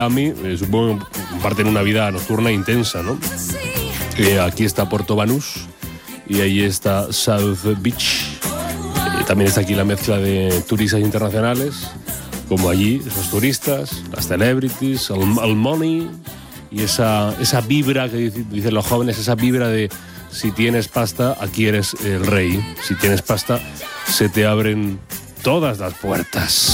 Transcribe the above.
Miami, supongo que comparten una vida nocturna intensa, ¿no? Aquí está Puerto Banús y ahí está South Beach. También está aquí la mezcla de turistas internacionales, como allí, esos turistas, las celebrities, el money y esa vibra que dicen los jóvenes, esa vibra de si tienes pasta, aquí eres el rey. Si tienes pasta, se te abren todas las puertas.